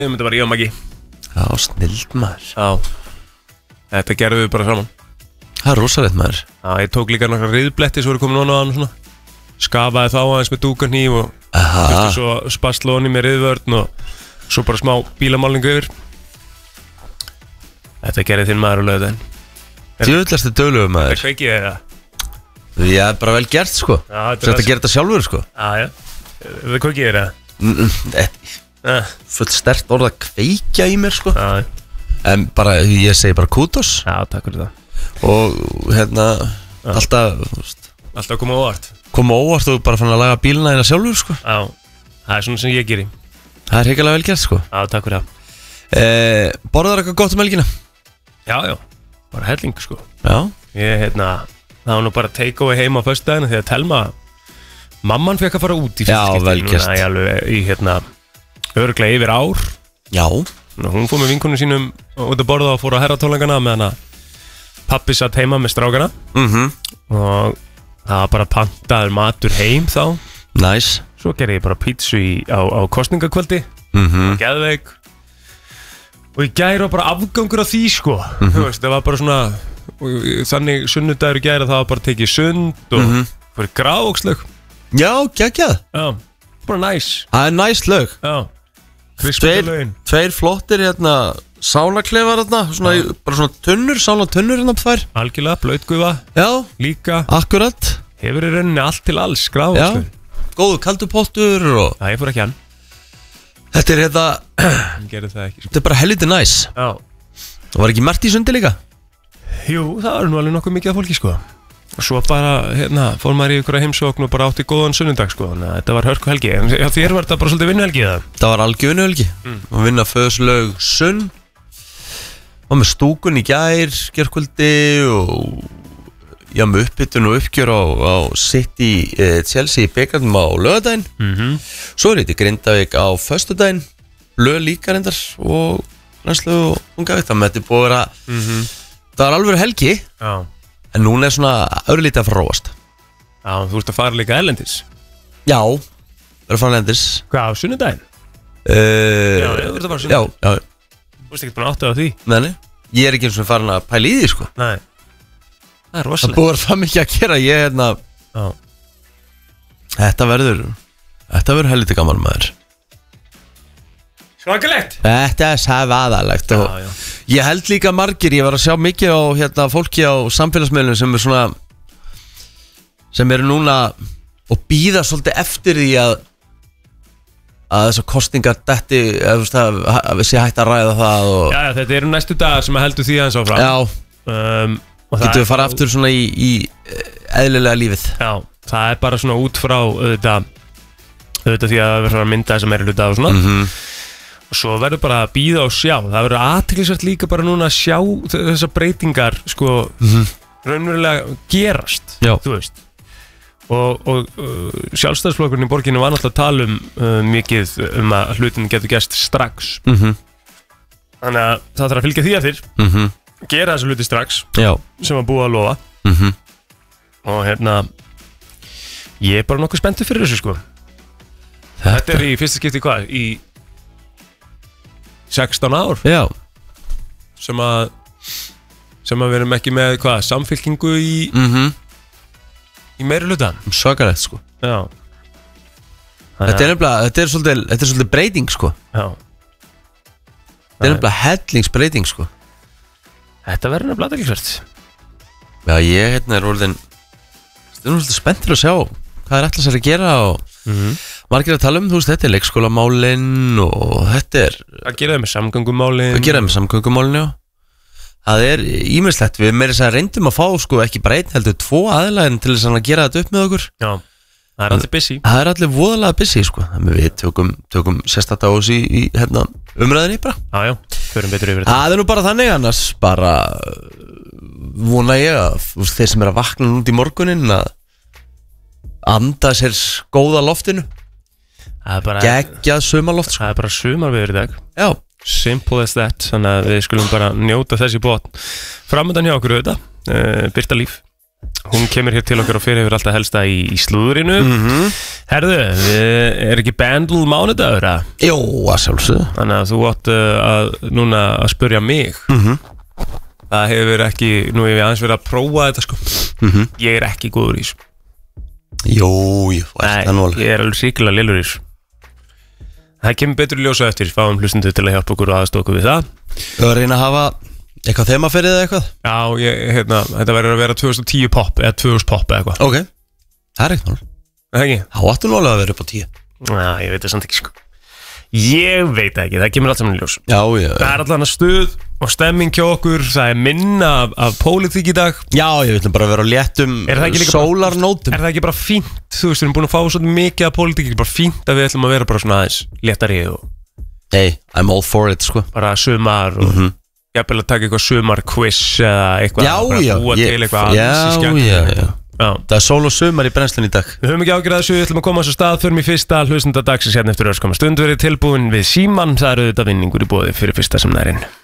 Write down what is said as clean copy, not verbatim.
Þetta var ég og Maggi. Já, snild maður. Já. Þetta gerðum við bara saman. Það rosalegt maður. Já, ég tók líka nokkra riðbletti svo voru komin ofan á hann svona. Skafaði þá aðeins með dúkarhníf og þurfti svo spastlóni með riðvörn og svo bara smá bílamálningu yfir. Þetta gerði þinn maður á laugardaginn. Djöfullast döglugur maður. Það kveikið eða? Já, bara vel gert sko. Þetta gera þetta sjálfur sko. Já. Það kveikið eða? Fullt sterkt orð að kveikja í mér sko. Já. En bara, ég segi bara kudos. Já, takk fyrir það. Og alltaf koma óvart. Koma óvart og bara fann að laga bílina hérna sjálfur sko. Já, það er svona sem ég geri. Það er hrikalega vel gert sko. Já, takk fyrir það. Borðar eitthvað gott helgina? Já, bara helling sko. Já. Ég, það var nú bara take away heima á föstudaginn þegar Telma, mamman fekk að fara út í fyrsta skipti. Já, vel gert. Núna í örugglega yfir ár. Já. Hún fór með vinkonum sínum út að borða og fór á herratónleikana meðan pappi satt heima með strákana. Og það var bara pantaður matur heim þá. Nice. Svo gerði ég bara pítsu á kosningakvöldi. Geðveik. Og í gær var bara afgangur á því sko. Þú veist, það var bara svona þannig sunnudagur í gær að það var bara tekið sund og fyrir gráðvokslög. Já, geggjað. Já, bara næs. Það er næs lög. Já. Tveir flottir sálaklefar bara svona tunnur, sálatönnur tvær. Algjörlega, blautgufa. Já. Líka. Akkurat. Hefur í rauninni allt til alls, gráðvokslög. Já, góðu kaldupottur og... Það, ég fór ekki hann. Þetta er Hann gerði það ekki sko. Þetta er bara helviti næs. Já. Það var ekki margt í sundi líka? Jú, það var nú alveg nokkuð mikið af fólki sko. Og svo bara, fór maður í ykkur að heimsókn og bara átti góðan sunnudag sko. Þannig að þetta var hörku helgi. En þér var þetta bara svolítið vinnuhelgi eða? Það var algjör vinnuhelgi. Og vinna föðuslaug sunn. Og með stúkun í gær, gerkvöldi og... Já, með uppbytun og uppgjör á City Chelsea í byggarnum á laugardaginn. Svo er þetta í Grindavík á föstudaginn. Lög líka reyndar og reynslu og Ungavík. Þannig að þetta er búið að vera... Það var alveg helgi. Já. En núna er svona örlítið að fara róast. Já, þú ert að fara líka erlendis. Já, það er að fara erlendis. Hvað, á sunnudaginn? Já, þú ert að fara sunnudaginn. Já. Þú ert ekki búin að átta á því? Nei, ég er ekki eins og farin að pæla í því sko. Nei. Það er rosalega. Það búið að það mikið að gera. Já. Þetta verður helviti gaman maður. Svakalegt. Þetta er sævaðalegt. Já. Ég held líka margir, ég var að sjá mikið á fólki á samfélagsmiðlum sem er svona sem eru núna og bíða svolítið eftir því að þessar kosningar detti, að við sé hægt að ræða það og... Já, þetta eru næstu dagar sem að heldur því aðeins áfram. Já. Getum við fara aftur svona í eðlilega lífið. Já, það er bara svona út frá auðvitað því að það verður að mynda þessa meirihluta og svona. Og svo verður bara að bíða og sjá. Það verður athyglisvert líka bara núna að sjá þessar breytingar sko raunverulega gerast. Já. Þú veist. Og sjálfstæðisflokkurinn í borginni var náttúrulega að tala mikið að hlutin getur gerst strax. Þannig að það þarf að fylgja því eftir. Gera þessu hluti strax. Já. Sem að búa að lofa. Og ég er bara nokkuð spenntur fyrir þessu sko. Þetta er í fyrsta skipti hvað? Í 16 ár. Já. Sem að við erum ekki með hvað? Samfylkingu í meirihluta. Svakalegt sko. Já. Þetta er svolítið breyting sko. Já. Þetta er nefnilega hellingsbreyting sko. Þetta verður nefnilega athyglisvert. Já, ég er orðin svolítið spenntur að sjá hvað er ætlað sér að gera og margir að tala þú veist, þetta er leikskólamálin og þetta er að gera það með samgöngumálin. Já. Það er ýmislegt, við meira þess að reyndum að fá sko ekki bara einn heldur 2 aðilæðin til þess að gera þetta upp með okkur. Já, það er allir busy. Það er allir voðalega busy sko. Þannig við tökum sérstætt á oss í umræðinni bara. Já, förum betur yfir þetta. Það er nú bara þannig, annars bara vona ég að þeir sem er að vakna út í morgunin að anda sér góða loftinu. Geggjað sumarloft sko. Það er bara sumarveður í dag. Já. Simple as that. Þannig að við skulum bara njóta þessi botn. Framöndan hjá okkur auðvitað, Birta Líf Hún kemur hér til okkar og fyrir yfir alltaf helsta í slúðurinu. Herðu, er ekki Bandl mánudagur, eða? Jó, að sjálfsögðu. Þannig að þú átt núna að spyrja mig. Það hefur ekki, nú hef ég aðeins verið að prófa þetta sko. Ég er ekki góður í þessu. Jó, nei, ég er alveg ríkilega lélur í þessu. Það kemur betur í ljósa eftir, fáum hlustundu til að hjálpa okkur og aðstofa okkur við það. Þú var að reyna að hafa eitthvað þemaferðið eða eitthvað? Já, þetta verður að vera 2010 pop eða 2000 pop eða eitthvað. Ok, það er ekkert náttúrulega. Það ekki? Þá áttu náttúrulega að vera upp á 10. Já, ég veit það samt ekki sko. Ég veit það ekki, það kemur allt saman í ljós. Já. Það er allan að stuð og stemming hjá okkur, það er minna af pólitík í dag. Já, ég vil bara vera á léttum sólarnótum. Er það ekki bara fínt, þú veist, við erum búin að fá svolítið mikið af pólitík, ekki bara fínt að við ætlum að vera bara svona aðeins léttari og... Hey, I'm all for it, sko. Bara sumar og jafnvel að taka eitthvað sumarquiz eða eitthvað. Já. Búa til eitthvað aðeins í skemmtilegt. Það er sól og sumar í brennslun í dag. Við höfum ekki ágjörð að þessu, við ætlum að koma á þessu stað. Förum í fyrsta hlustendadagsins hérna eftir örskamma stund. Verið tilbúin við síman, það eru þetta vinningur í boði fyrir fyrsta sem nærinn.